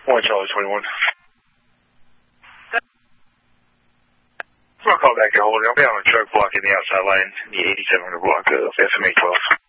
1 Charlie 21. I'll call back here, Holder. I'll be on a truck block in the outside lane, the 8700 block of FMA 12.